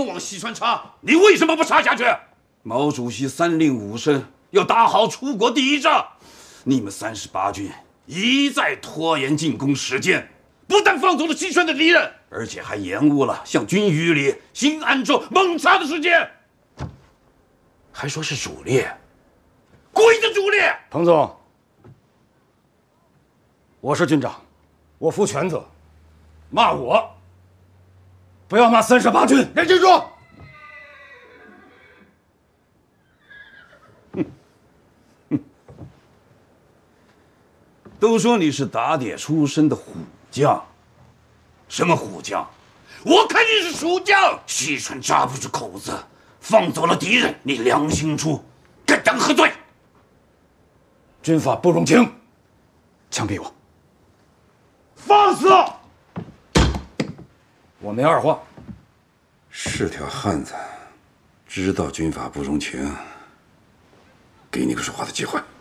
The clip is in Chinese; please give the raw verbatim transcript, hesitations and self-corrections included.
东往西川插，你为什么不插下去？毛主席三令五申，要打好出国第一仗。你们三十八军一再拖延进攻时间，不但放走了西川的敌人，而且还延误了向军隅里新安州猛插的时间。还说是主力，鬼的主力！ 彭总，我是军长，我负全责。骂我，不要骂三十八军。 连军书。 都说你是打铁出身的虎将，什么虎将？我看你是蜀将。西川扎不住口子，放走了敌人，你良心处，该当何罪？ 军法不容情，枪毙我！ 放肆！ 我没二话。 是条汉子，知道军法不容情，给你个说话的机会。